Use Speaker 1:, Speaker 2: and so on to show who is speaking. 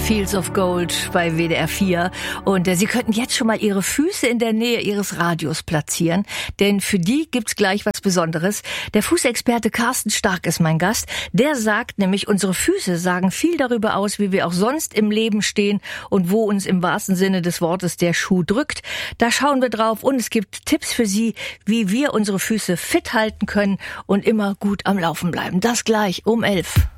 Speaker 1: Fields of Gold bei WDR 4. Und Sie könnten jetzt schon mal Ihre Füße in der Nähe Ihres Radios platzieren, denn für die gibt's gleich was Besonderes. Der Fußexperte Carsten Stark ist mein Gast. Der sagt nämlich, unsere Füße sagen viel darüber aus, wie wir auch sonst im Leben stehen und wo uns im wahrsten Sinne des Wortes der Schuh drückt. Da schauen wir drauf und es gibt Tipps für Sie, wie wir unsere Füße fit halten können und immer gut am Laufen bleiben. Das gleich um 11.